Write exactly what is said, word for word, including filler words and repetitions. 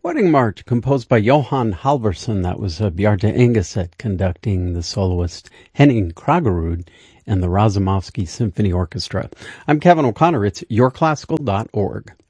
Wedding March, composed by Johan Halvorsen. That was uh, Bjarte Engeset conducting the soloist Henning Kragerud and the Razumovsky Symphony Orchestra. I'm Kevin O'Connor. It's your classical dot org.